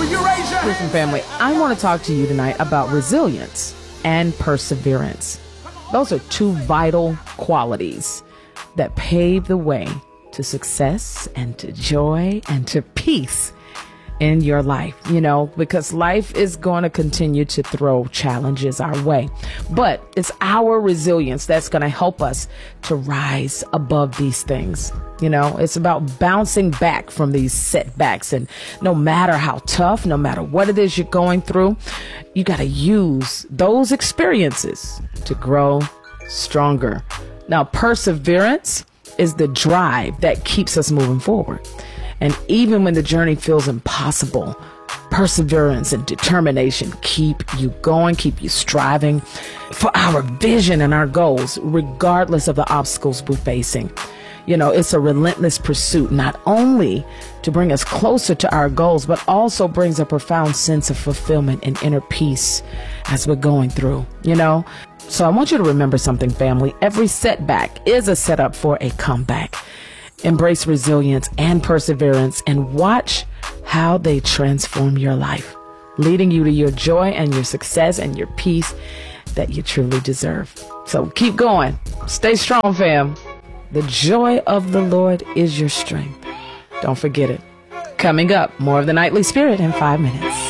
Listen, family, I want to talk to you tonight about resilience and perseverance. Those are two vital qualities that pave the way to success and to joy and to peace in your life, because life is going to continue to throw challenges our way. But it's our resilience that's going to help us to rise above these things. It's about bouncing back from these setbacks. And no matter how tough, no matter what it is you're going through, you got to use those experiences to grow stronger. Now, perseverance is the drive that keeps us moving forward. And even when the journey feels impossible, perseverance and determination keep you going, keep you striving for our vision and our goals, regardless of the obstacles we're facing. It's a relentless pursuit, not only to bring us closer to our goals, but also brings a profound sense of fulfillment and inner peace as we're going through, So I want you to remember something, family. Every setback is a setup for a comeback. Embrace resilience and perseverance and watch how they transform your life, leading you to your joy and your success and your peace that you truly deserve. So keep going. Stay strong, fam. The joy of the Lord is your strength. Don't forget it. Coming up, more of the Nightly Spirit in 5 minutes.